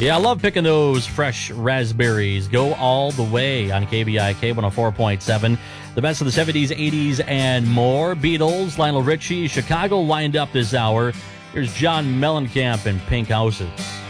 Yeah, I love picking those fresh raspberries. Go all the way on KBIK 104.7. The best of the 70s, 80s, and more. Beatles, Lionel Richie, Chicago lined up this hour. Here's John Mellencamp and Pink Houses.